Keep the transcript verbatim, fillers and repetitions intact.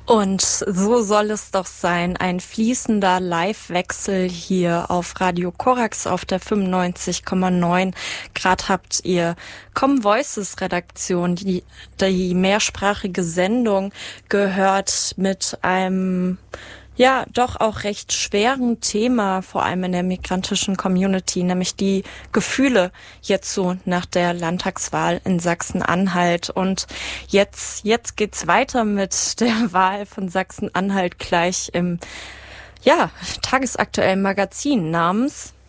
Und so soll es doch sein. Ein fließender Live-Wechsel hier auf Radio Korax auf der fünfundneunzig Komma neun. Gerade habt ihr Com Voices Redaktion, die, die mehrsprachige Sendung gehört mit einem ja doch auch recht schweren Thema, vor allem in der migrantischen Community, nämlich die Gefühle jetzt so nach der Landtagswahl in Sachsen-Anhalt. Und jetzt, jetzt geht's weiter mit der Wahl von Sachsen-Anhalt gleich im ja, tagesaktuellen Magazin namens